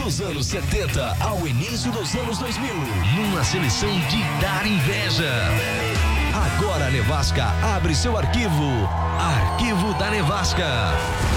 Dos anos 70 ao início dos anos 2000, numa seleção de dar inveja. Agora a Nevasca abre seu arquivo. Arquivo da Nevasca.